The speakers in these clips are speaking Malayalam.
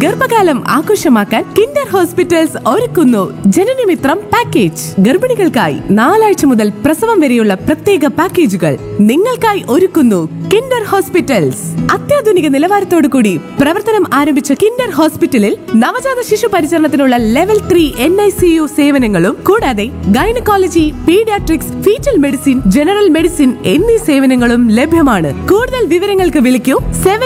ഗർഭകാലം ആഘോഷമാക്കാൻ കിൻഡർ ഹോസ്പിറ്റൽസ് ഒരുക്കുന്നു ജനനമിത്രം പാക്കേജ്. ഗർഭിണികൾക്കായി 4 ആഴ്ച മുതൽ പ്രസവം വരെയുള്ള പ്രത്യേക പാക്കേജുകൾ നിങ്ങൾക്കായി ഒരുക്കുന്നു കിൻഡർ ഹോസ്പിറ്റൽസ്. അത്യാധുനിക നിലവാരത്തോടു കൂടി പ്രവർത്തനം ആരംഭിച്ച കിൻഡർ ഹോസ്പിറ്റലിൽ നവജാത ശിശു പരിചരണത്തിനുള്ള ലെവൽ 3 NICU സേവനങ്ങളും കൂടാതെ gynaecology, paediatrics, fetal medicine, general medicine എന്നീ സേവനങ്ങളും ലഭ്യമാണ്. കൂടുതൽ വിവരങ്ങൾക്ക് വിളിക്കൂ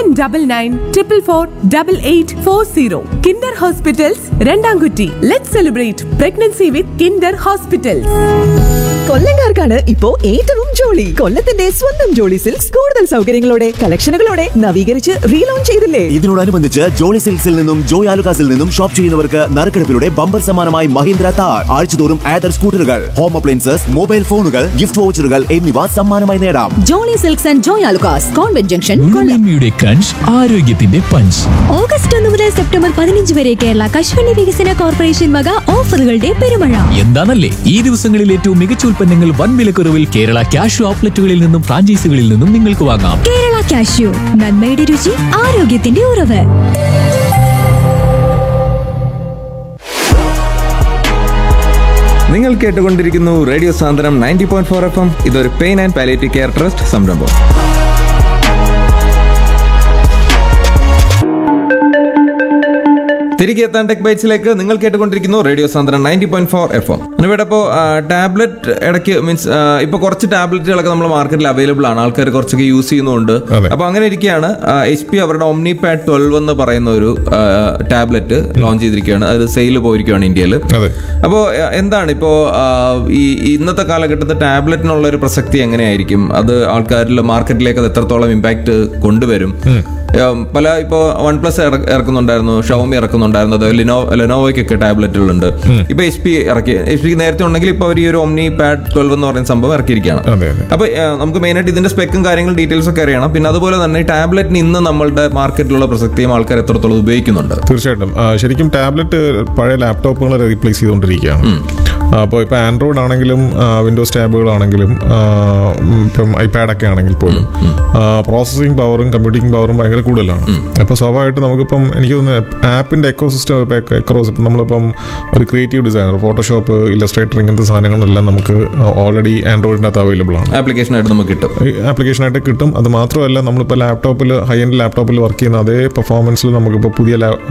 7944448840. Kinder hospitals, രണ്ടാംകുറ്റി. Let's celebrate pregnancy with Kinder hospitals. കൊല്ലംകാർക്കാണ് ഇപ്പോ ഏറ്റവും ജോളി. കൊല്ലത്തിന്റെ സ്വന്തം ജോളി സിൽക്സ് കൂടുതൽ സൗകര്യങ്ങളോടെ, കളക്ഷനുകളോടെ നവീകരിച്ച് റീലോഞ്ച് ചെയ്തില്ലേ? ഇതിനോടനുബന്ധിച്ച് ജോളി സിൽക്സിൽ നിന്നും ജോയ് ആലുകാസിൽ നിന്നും ഷോപ്പ് ചെയ്യുന്നവർക്ക് നറുക്കെടുപ്പിലൂടെ ബമ്പർ സമ്മാനമായി മഹീന്ദ്ര താർ, ആഴ്ചതോറും ആദർ സ്കൂട്ടറുകൾ, ഹോം അപ്ലയൻസസ്, മൊബൈൽ ഫോണുകൾ, ഗിഫ്റ്റ് വൗച്ചറുകൾ എന്നിവ സമ്മാനമായി നേടാം. Jolly silks and Joy Alukkas, convent junction, Kollam. Crunch, ആരോഗ്യത്തിന്റെ പഞ്ച്. ഓഗസ്റ്റ് 1 മുതൽ സെപ്റ്റംബർ 15 വരെ കേരള കശുവണ്ടി വികസന കോർപ്പറേഷൻ വക ഓഫറുകളുടെ പെരുമഴ. എന്താണല്ലേ ഈ ദിവസങ്ങളിൽ ഏറ്റവും മികച്ച ഉൽപ്പന്നങ്ങൾ വൻ വിലക്കുറവിൽ കേരള ക്യാഷ് ഔട്ട്ലെറ്റുകളിൽ നിന്നും ഫ്രാഞ്ചൈസികളിൽ നിന്നും നിങ്ങൾക്ക് വാങ്ങാം. കേരള കാഷ്യൂ, നന്മയുടെ രുചി, ആരോഗ്യത്തിന്റെ ഉറവ്. നിങ്ങൾ കേട്ടുകൊണ്ടിരിക്കുന്നു റേഡിയോ സാന്ദ്രം 90.4 FM. ഇതൊരു pain and palliative care trust സംരംഭം. തിരികെ എത്താൻ ടെക് ബൈറ്റ്സിലേക്ക് നിങ്ങൾ കേട്ടുകൊണ്ടിരിക്കുന്നു റേഡിയോ സാന്ദ്രം 90.4 FM. ഇവിടെ ഇപ്പോൾ ടാബ്ലറ്റ് ഇടയ്ക്ക് മീൻസ് ഇപ്പൊ കുറച്ച് ടാബ്ലറ്റുകളൊക്കെ നമ്മൾ മാർക്കറ്റിൽ അവൈലബിൾ ആണ്, ആൾക്കാർ കുറച്ചൊക്കെ യൂസ് ചെയ്യുന്നുണ്ട്. അപ്പൊ അങ്ങനെ ഇരിക്കുകയാണ് HP അവരുടെ OmniPad 12 എന്ന് പറയുന്ന ഒരു ടാബ്ലറ്റ് ലോഞ്ച് ചെയ്തിരിക്കുകയാണ്. അത് സെയിൽ പോയിരിക്കുകയാണ് ഇന്ത്യയിൽ. അപ്പോൾ എന്താണ് ഇപ്പോൾ ഈ ഇന്നത്തെ കാലഘട്ടത്തിൽ ടാബ്ലറ്റിനുള്ള ഒരു പ്രസക്തി എങ്ങനെയായിരിക്കും? അത് ആൾക്കാരിൽ മാർക്കറ്റിലേക്ക് അത് എത്രത്തോളം ഇമ്പാക്ട് കൊണ്ടുവരും? പല ഇപ്പോൾ OnePlus ഇറക്കുന്നുണ്ടായിരുന്നു, ഷവോമി ഇറക്കുന്നുണ്ടായിരുന്നു, അത് ലെനോവോയ്ക്കൊക്കെ ടാബ്ലറ്റുകളുണ്ട്. ഇപ്പൊ HP നേരത്തെ ഉണ്ടെങ്കിൽ ഇപ്പൊ ഈ ഒരു OmniPad 12 എന്ന് പറയുന്ന സംഭവം ഇറക്കിയിരിക്കുകയാണ്. അപ്പൊ നമുക്ക് മെയിനായിട്ട് ഇതിന്റെ സ്പെക്കും കാര്യങ്ങളും ഡീറ്റെയിൽസ് ഒക്കെ അറിയണം. പിന്നെ അതുപോലെ തന്നെ ടാബ്ലറ്റിന് ഇന്ന് നമ്മളുടെ മാർക്കറ്റിലുള്ള പ്രസക്തിയും ആൾക്കാർ എത്രത്തോളം ഉപയോഗിക്കുന്നുണ്ട്? തീർച്ചയായിട്ടും ശരിക്കും ടാബ്ലറ്റ് പഴയ ലാപ്ടോപ്പുകളെ റീപ്ലേസ് ചെയ്തുകൊണ്ടിരിക്കുകയാണ്. അപ്പോൾ ഇപ്പോൾ ആൻഡ്രോയിഡ് ആണെങ്കിലും വിൻഡോസ് ടാബുകളാണെങ്കിലും ഇപ്പം iPad ഒക്കെ ആണെങ്കിൽ പോലും പ്രോസസ്സിംഗ് പവറും കമ്പ്യൂട്ടിംഗ് പവറും ഭയങ്കര കൂടുതലാണ്. അപ്പോൾ സ്വാഭാവികമായിട്ട് നമുക്കിപ്പം എനിക്ക് തോന്നുന്നു ആപ്പിൻ്റെ എക്കോസിസ്റ്റം ഇപ്പം നമ്മളിപ്പം ഒരു ക്രിയേറ്റീവ് ഡിസൈനർ, ഫോട്ടോഷോപ്പ്, ഇല്ലസ്ട്രേറ്റർ, ഇങ്ങനത്തെ സാധനങ്ങളെല്ലാം നമുക്ക് ഓൾറെഡി ആൻഡ്രോയിഡിനകത്ത് അവൈലബിൾ ആണ്. ആപ്ലിക്കേഷനായിട്ട് നമുക്ക് കിട്ടും. അത് മാത്രമല്ല നമ്മളിപ്പോൾ ലാപ്ടോപ്പിൽ, ഹൈ എൻഡ് ലാപ്ടോപ്പിൽ വർക്ക് ചെയ്യുന്ന അതേ പെർഫോമൻസിൽ നമുക്കിപ്പോൾ പുതിയ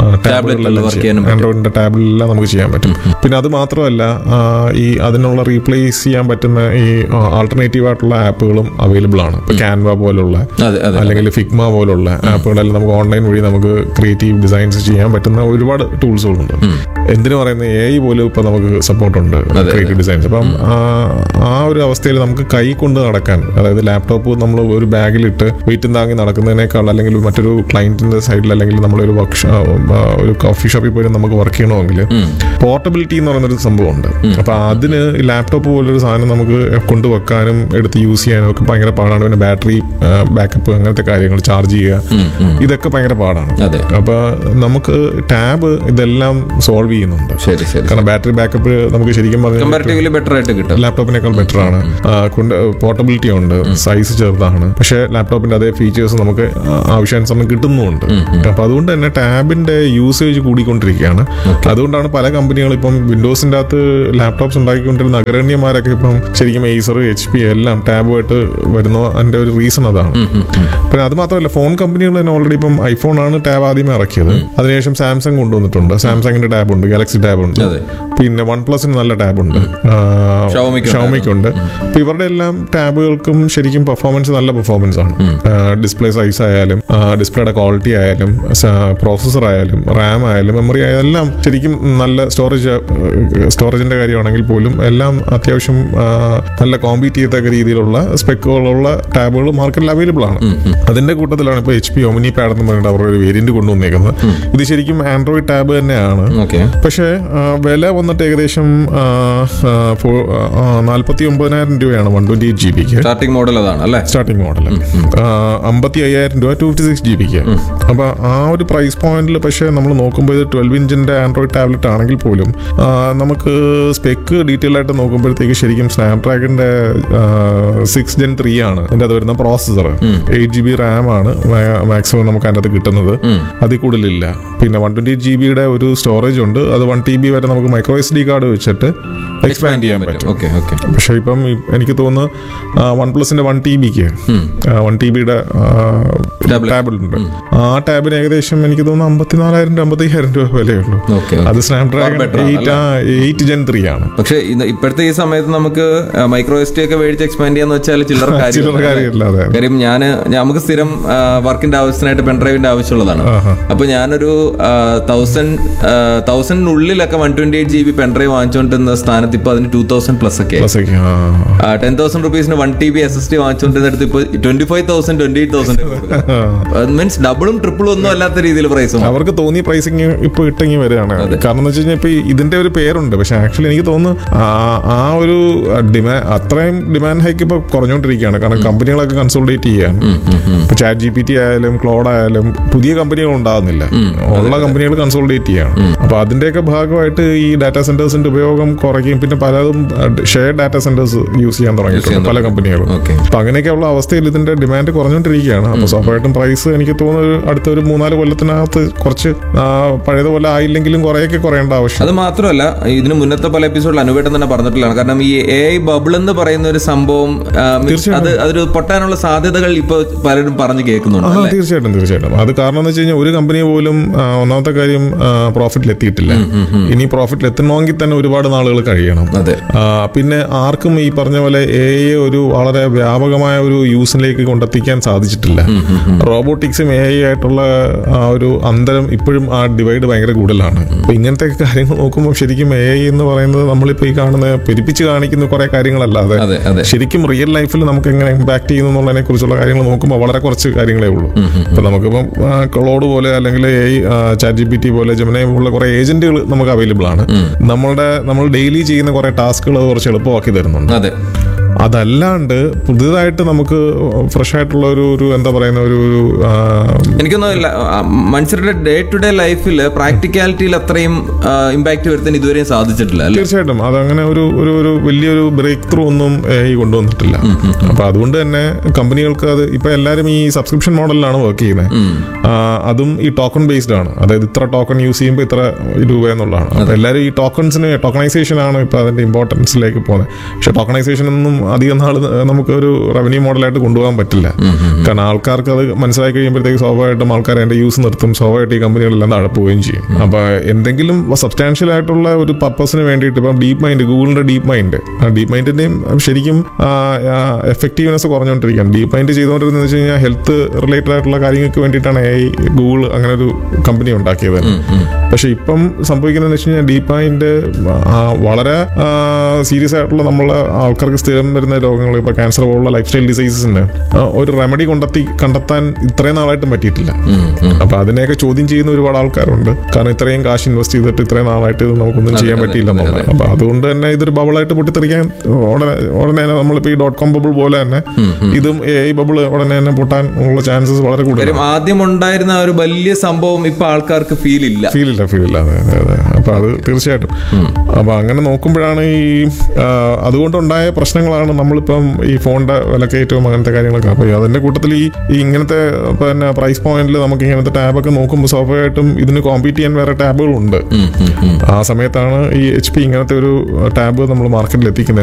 ആൻഡ്രോയിഡിൻ്റെ ടാബിലെല്ലാം നമുക്ക് ചെയ്യാൻ പറ്റും. പിന്നെ അത് മാത്രമല്ല ഈ അതിനുള്ള റീപ്ലേസ് ചെയ്യാൻ പറ്റുന്ന ഈ ആൾട്ടർനേറ്റീവ് ആയിട്ടുള്ള ആപ്പുകളും അവൈലബിൾ ആണ്. ഇപ്പോൾ ക്യാൻവ പോലുള്ള അല്ലെങ്കിൽ ഫിഗ്മ പോലുള്ള ആപ്പുകളെല്ലാം നമുക്ക് ഓൺലൈൻ വഴി നമുക്ക് ക്രിയേറ്റീവ് ഡിസൈൻസ് ചെയ്യാൻ പറ്റുന്ന ഒരുപാട് ടൂൾസുകളുണ്ട്. എന്തിനു പറയുന്ന AI പോലും ഇപ്പൊ നമുക്ക് സപ്പോർട്ടുണ്ട് ക്രിയേറ്റീവ് ഡിസൈൻസ്. അപ്പം ആ ഒരു അവസ്ഥയിൽ നമുക്ക് കൈ കൊണ്ട് നടക്കാൻ, അതായത് ലാപ്ടോപ്പ് നമ്മൾ ഒരു ബാഗിലിട്ട് വെയിറ്റും താങ്ങി നടക്കുന്നതിനേക്കാൾ, അല്ലെങ്കിൽ മറ്റൊരു ക്ലയന്റിന്റെ സൈഡിൽ, അല്ലെങ്കിൽ നമ്മളൊരു ഒരു കോഫി ഷോപ്പിൽ പോലും നമുക്ക് വർക്ക് ചെയ്യണമെങ്കിൽ പോർട്ടബിലിറ്റി എന്ന് പറയുന്നൊരു സംഭവമുണ്ട്. അപ്പൊ അതിന് ലാപ്ടോപ്പ് പോലൊരു സാധനം നമുക്ക് കൊണ്ടുവെക്കാനും എടുത്ത് യൂസ് ചെയ്യാനും ഒക്കെ ഭയങ്കര പാടാണ്. പിന്നെ ബാറ്ററി ബാക്കപ്പ്, അങ്ങനത്തെ കാര്യങ്ങൾ, ചാർജ് ചെയ്യുക, ഇതൊക്കെ ഭയങ്കര പാടാണ്. അപ്പൊ നമുക്ക് ടാബ് ഇതെല്ലാം സോൾവ് ചെയ്യുന്നുണ്ട്. കാരണം ബാറ്ററി ബാക്കപ്പ് നമുക്ക് ശരിക്കും പറഞ്ഞാൽ ലാപ്ടോപ്പിനേക്കാൾ ബെറ്റർ ആണ്. പോർട്ടബിലിറ്റി ഉണ്ട്, സൈസ് ചെറുതാണ്, പക്ഷെ ലാപ്ടോപ്പിന്റെ അതേ ഫീച്ചേഴ്സ് നമുക്ക് ആവശ്യാനുസരണം കിട്ടുന്നുമുണ്ട്. അപ്പൊ അതുകൊണ്ട് തന്നെ ടാബിന്റെ യൂസേജ് കൂടിക്കൊണ്ടിരിക്കുകയാണ്. അതുകൊണ്ടാണ് പല കമ്പനികളും ഇപ്പം വിൻഡോസിന്റെ അകത്ത് ലാപ്ടോപ്സ് ഉണ്ടാക്കിക്കൊണ്ടിരുന്ന അഗ്രഗണ്യന്മാരൊക്കെ ഇപ്പം ശരിക്കും Acer, HP എല്ലാം ടാബുമായിട്ട് വരുന്ന അതിന്റെ ഒരു റീസൺ അതാണ്. പിന്നെ അത് മാത്രമല്ല ഫോൺ കമ്പനികൾ തന്നെ ഓൾറെഡി ഇപ്പം ഐഫോൺ ആണ് ടാബ് ആദ്യമേ ഇറക്കിയത്. അതിനുശേഷം സാംസങ് കൊണ്ടുവന്നിട്ടുണ്ട്. സാംസങ്ങിന്റെ ടാബ് ഉണ്ട്, ഗാലക്സി ടാബ് ഉണ്ട്, പിന്നെ OnePlusന് നല്ല ടാബ് ഉണ്ട്, ഷവോമിക്കുണ്ട്. അപ്പൊ ഇവരുടെ എല്ലാം ടാബുകൾക്കും ശരിക്കും പെർഫോമൻസ് നല്ല പെർഫോമൻസ് ആണ്. ഡിസ്പ്ലേ സൈസ് ആയാലും, ഡിസ്പ്ലേയുടെ ക്വാളിറ്റി ആയാലും, പ്രോസസർ ആയാലും, റാം ആയാലും, മെമ്മറി ആയാലും എല്ലാം ശരിക്കും നല്ല സ്റ്റോറേജിന്റെ കാര്യമാണെങ്കിൽ പോലും എല്ലാം അത്യാവശ്യം നല്ല കോമ്പീറ്റ് ചെയ്യത്തക്ക രീതിയിലുള്ള സ്പെക്കുകളുള്ള ടാബുകൾ മാർക്കറ്റിൽ അവൈലബിൾ ആണ്. അതിന്റെ കൂട്ടത്തിലാണ് ഇപ്പോൾ HP OmniPad എന്ന് പറഞ്ഞിട്ട് അവരുടെ ഒരു വേരിയന്റ് കൊണ്ടുവന്നേക്കുന്നത്. ഇത് ശരിക്കും ആൻഡ്രോയിഡ് ടാബ് തന്നെയാണ്. പക്ഷേ വില വന്നിട്ട് ഏകദേശം 49,000 രൂപയാണ് 128 GB സ്റ്റാർട്ടിംഗ് മോഡൽ. അതാണ് അല്ലേ സ്റ്റാർട്ടിംഗ് മോഡൽ. 55,000 രൂപ 256 GB. അപ്പൊ ആ ഒരു പ്രൈസ് പോയിന്റിൽ പക്ഷേ നമ്മൾ നോക്കുമ്പോൾ ഇത് 12 ഇഞ്ചിന്റെ ആൻഡ്രോയിഡ് ടാബ്ലറ്റ് ആണെങ്കിൽ പോലും നമുക്ക് സ്പെക്ക് ഡീറ്റെയിൽ ആയിട്ട് നോക്കുമ്പോഴത്തേക്ക് ശരിക്കും സ്നാപ്ഡ്രാഗണിന്റെ 6 Gen 3 ആണ് അതിന്റെ അത് വരുന്ന പ്രോസസർ. 8 GB RAM ആണ് മാക്സിമം നമുക്ക് അതിനകത്ത് കിട്ടുന്നത്, അതിൽ കൂടുതലില്ല. പിന്നെ 128 GB ഒരു സ്റ്റോറേജ് ഉണ്ട്, അത് 1 TB വരെ നമുക്ക് മൈക്രോ SD കാർഡ് വെച്ചിട്ട് എക്സ്പാൻഡ് ചെയ്യാൻ പറ്റും. പക്ഷെ ഇപ്പം എനിക്ക് തോന്നുന്നു OnePlusന്റെ 1 TBക്ക് 1 TBയുടെ ടാബിൾ ഉണ്ട്. ആ ടാബിന് ഏകദേശം എനിക്ക് തോന്നുന്നു 54,000-55,000 രൂപ വിലയുള്ളൂ. അത് സ്നാപ്ഡ്രാഗൺ 8 Gen 3 ആണ്. പക്ഷെ ഇപ്പോഴത്തെ ഈ സമയത്ത് നമുക്ക് മൈക്രോ SD ഒക്കെ മേടിച്ച് എക്സ്പാൻഡ് ചെയ്യാന്ന് വെച്ചാൽ ചില്ലറ കാര്യമില്ല. കാര്യം നമുക്ക് സ്ഥിരം വർക്കിന്റെ ആവശ്യത്തിനായിട്ട് പെൻഡ്രൈവിന്റെ ആവശ്യമുള്ളതാണ്. അപ്പൊ ഞാനൊരു 1000-നുള്ളിലൊക്കെ 128 GB പെൻഡ്രൈവ് വാങ്ങിച്ചുകൊണ്ടിരുന്ന സ്ഥാനത്ത് ഇപ്പൊ അതിന് 2000+ ഒക്കെ 10,000 റുപ്പീസിന് 1 TB SSD വാങ്ങിച്ചുകൊണ്ടിരുന്നിടത്ത് ഇപ്പൊ 25,000-28,000 മീൻസ് ഡബിളും ട്രിപ്പിളും ഒന്നും അല്ലാത്ത രീതിയിൽ പ്രൈസ് അവർക്ക് തോന്നിയ പ്രൈസിങ് ഇപ്പൊ ഇട്ടെങ്കിൽ വരികയാണ്. കാരണം എന്ന് വെച്ച് കഴിഞ്ഞാൽ ഇപ്പൊ ഇതിന്റെ ഒരു പേരുണ്ട്, പക്ഷെ ആക്ച്വലി എനിക്ക് തോന്നുന്നു ആ ഒരു അത്രയും ഡിമാൻഡ് ഹൈക്ക് ഇപ്പൊ കുറഞ്ഞുകൊണ്ടിരിക്കുകയാണ്. കാരണം കമ്പനികളൊക്കെ കൺസോളിഡേറ്റ് ചെയ്യാണ്. ഇപ്പൊ ChatGPT ആയാലും ക്ലോഡ് ആയാലും പുതിയ കമ്പനികൾ ഉണ്ടാകുന്നില്ല, ഉള്ള കമ്പനികൾ കൺസോളിഡേറ്റ് ചെയ്യാണ്. അപ്പൊ അതിന്റെയൊക്കെ ഭാഗമായിട്ട് ഈ ഡാറ്റാ സെന്റേഴ്സിന്റെ ഉപയോഗം കുറയ്ക്കും. പിന്നെ പലതും ഷെയർ ഡാറ്റാ സെന്റേഴ്സ് യൂസ് ചെയ്യാൻ തുടങ്ങിയിട്ടുണ്ട് പല കമ്പനികളും. അപ്പൊ അങ്ങനെയൊക്കെയുള്ള അവസ്ഥയിൽ ഇതിന്റെ ഡിമാൻഡ് കുറഞ്ഞുകൊണ്ടിരിക്കുകയാണ്. അപ്പൊ സ്വാഭാവികമായിട്ടും പ്രൈസ് എനിക്ക് തോന്നുന്നു അടുത്ത ഒരു 3-4 കൊല്ലത്തിനകത്ത് കുറച്ച് പഴയതുപോലെ ആയില്ലെങ്കിലും കുറേയൊക്കെ കുറയേണ്ട ആവശ്യം. അത് മാത്രമല്ല, ഇതിന് മുന്നത്തെ പല എപ്പിസോഡിൽ അനുവേട്ടം തന്നെ പറഞ്ഞിട്ടുള്ളതാണ്. കാരണം ഈ AI ബബിൾ എന്ന് പറയുന്ന ഒരു സംഭവം അതൊരു പൊട്ടാനുള്ള സാധ്യതകൾ ഇപ്പൊ പലരും പറഞ്ഞു കേൾക്കുന്നുണ്ട്. തീർച്ചയായിട്ടും. അത് കാരണം എന്ന് വെച്ച് കഴിഞ്ഞാൽ ഒരു കമ്പനി പോലും ഒന്നാമത്തെ കാര്യം പ്രോഫിറ്റിൽ എത്തിയിട്ടില്ല. ഇനി പ്രോഫിറ്റിൽ എത്തണമെങ്കിൽ തന്നെ ഒരുപാട് നാളുകൾ കഴിയണം. പിന്നെ ആർക്കും ഈ പറഞ്ഞ പോലെ AI ഒരു വളരെ വ്യാപകമായ ഒരു യൂസിലേക്ക് കൊണ്ടെത്തിക്കാൻ സാധിച്ചിട്ടില്ല. റോബോട്ടിക്സും AI ആയിട്ടുള്ള ആ ഒരു അന്തരം ഇപ്പോഴും ആ ഡിവൈഡ് ഭയങ്കര കൂടുതലാണ്. അപ്പൊ ഇങ്ങനത്തെ കാര്യങ്ങൾ നോക്കുമ്പോൾ ശരിക്കും AI എന്ന് പറയുന്നത് നമ്മളിപ്പോ ഈ കാണുന്ന പെരുപ്പിച്ച് കാണിക്കുന്ന കുറെ കാര്യങ്ങളല്ലാതെ ശരിക്കും റിയൽ ലൈഫിൽ നമുക്ക് എങ്ങനെ ഇമ്പാക്ട് ചെയ്യുന്നു എന്നുള്ളതിനെ കുറിച്ചുള്ള കാര്യങ്ങൾ നോക്കുമ്പോൾ വളരെ കുറച്ച് കാര്യങ്ങളേ ഉള്ളൂ. ഇപ്പൊ നമുക്കിപ്പം ക്ലോഡ് പോലെ അല്ലെങ്കിൽ AI ChatGPT പോലെ ജെമിനി പോലുള്ള കുറെ ഏജന്റുകൾ നമുക്ക് അവൈലബിൾ ആണ്. നമ്മൾ ഡെയിലി ചെയ്യുന്ന കുറെ ടാസ്കുകൾ കുറച്ച് എളുപ്പമാക്കി തരുന്നുണ്ട്. അതല്ലാണ്ട് പുതിയതായിട്ട് നമുക്ക് ഫ്രഷ് ആയിട്ടുള്ള ഒരു എന്താ പറയുന്ന ഒരു എനിക്കൊന്നും മനുഷ്യരുടെ ഡേ ടു ഡേ ലൈഫിൽ പ്രാക്ടിക്കാലിറ്റിയിൽ അത്രയും ഇമ്പാക്ട് വരുത്താൻ ഇതുവരെയും സാധിച്ചിട്ടില്ല. തീർച്ചയായിട്ടും അതങ്ങനെ ഒരു വലിയൊരു ബ്രേക്ക് ത്രൂ ഒന്നും AI കൊണ്ടുവന്നിട്ടില്ല. അപ്പൊ അതുകൊണ്ട് തന്നെ കമ്പനികൾക്ക് അത് ഇപ്പൊ എല്ലാവരും ഈ സബ്സ്ക്രിപ്ഷൻ മോഡലിലാണ് വർക്ക് ചെയ്യുന്നത്. അതും ഈ ടോക്കൺ ബേസ്ഡ് ആണ്. അതായത് ഇത്ര ടോക്കൺ യൂസ് ചെയ്യുമ്പോൾ ഇത്ര രൂപ എന്നുള്ളതാണ്. അപ്പൊ എല്ലാവരും ഈ ടോക്കണൈസേഷൻ ആണ് ഇപ്പൊ അതിന്റെ ഇമ്പോർട്ടൻസിലേക്ക് പോകുന്നത്. പക്ഷെ ടോക്കണൈസേഷൻ ഒന്നും അധികം നാൾ നമുക്കൊരു റവന്യൂ മോഡലായിട്ട് കൊണ്ടുപോകാൻ പറ്റില്ല. കാരണം ആൾക്കാർക്ക് അത് മനസ്സിലാക്കി കഴിയുമ്പോഴത്തേക്ക് സ്വാഭാവികമായിട്ടും ആൾക്കാർ അതിന്റെ യൂസ് നിർത്തും. സ്വാഭാവികമായിട്ട് ഈ കമ്പനികളെല്ലാം താഴെ പോവുകയും ചെയ്യും. അപ്പൊ എന്തെങ്കിലും സബ്സ്റ്റാൻഷ്യൽ ആയിട്ടുള്ള ഒരു പർപ്പസിന് വേണ്ടിയിട്ട് ഇപ്പം ഡീപ് മൈൻഡ്, ഗൂഗിളിന്റെ ഡീപ് മൈൻഡ്, ഡീപ് മൈൻഡിന്റെയും ശരിക്കും എഫക്റ്റീവ്നെസ് കുറഞ്ഞുകൊണ്ടിരിക്കുകയാണ്. ഡീപ് മൈൻഡ് ചെയ്തുകൊണ്ടിരുന്നത് വെച്ച് കഴിഞ്ഞാൽ ഹെൽത്ത് റിലേറ്റഡ് ആയിട്ടുള്ള കാര്യങ്ങൾക്ക് വേണ്ടിയിട്ടാണ് ഗൂഗിൾ അങ്ങനെ ഒരു കമ്പനി ഉണ്ടാക്കിയത്. പക്ഷെ ഇപ്പം സംഭവിക്കുന്നതെന്ന് വെച്ച് കഴിഞ്ഞാൽ ഡീപ് മൈൻഡ് വളരെ സീരിയസ് ആയിട്ടുള്ള നമ്മളെ ആൾക്കാർക്ക് സ്ഥിരം വരുന്ന രോഗങ്ങൾ, ഇപ്പൊ ക്യാൻസർ പോലുള്ള ലൈഫ് സ്റ്റൈൽ ഡിസീസസിന് ഒരു റെമഡി കണ്ടെത്താൻ ഇത്രയും നാളായിട്ടും പറ്റിയിട്ടില്ല. അപ്പൊ അതിനെയൊക്കെ ചോദ്യം ചെയ്യുന്ന ഒരുപാട് ആൾക്കാരുണ്ട്. കാരണം ഇത്രയും കാശ് ഇൻവെസ്റ്റ് ചെയ്തിട്ട് ഇത്രയും നാളായിട്ട് നമുക്കൊന്നും ചെയ്യാൻ പറ്റിയില്ല എന്നുള്ളത്. അപ്പൊ അതുകൊണ്ട് തന്നെ ഇതൊരു ബബിളായിട്ട് പൊട്ടിത്തെറിക്കാൻ ഉടനെ നമ്മളിപ്പോ ഈ .com ബബിൾ പോലെ തന്നെ ഇതും AI ബബിൾ ഉടനെ തന്നെ പൊട്ടാൻ ഉള്ള ചാൻസസ് വളരെ കൂടുതൽ. ആദ്യം ഉണ്ടായിരുന്ന ഒരു വലിയ സംഭവം ഇപ്പൊ ആൾക്കാർക്ക് ഫീൽ ഇല്ല. അതെ. അപ്പൊ അത് തീർച്ചയായിട്ടും. അപ്പൊ അങ്ങനെ നോക്കുമ്പോഴാണ് ഈ അതുകൊണ്ടുണ്ടായ പ്രശ്നങ്ങളാണ് നമ്മളിപ്പം ഈ ഫോണിന്റെ വിലക്കയറ്റവും അങ്ങനത്തെ കാര്യങ്ങളൊക്കെ. അപ്പൊ അതിന്റെ കൂട്ടത്തിൽ ഈ ഇങ്ങനത്തെ പിന്നെ പ്രൈസ് പോയിന്റിൽ നമുക്ക് ഇങ്ങനത്തെ ടാബൊക്കെ നോക്കുമ്പോൾ സ്വാഭാവികമായിട്ടും ഇതിന് കോമ്പീറ്റ് ചെയ്യാൻ വേറെ ടാബുകളുണ്ട്. ആ സമയത്താണ് ഈ HP ഇങ്ങനത്തെ ഒരു ടാബ് നമ്മൾ മാർക്കറ്റിൽ എത്തിക്കുന്നത്.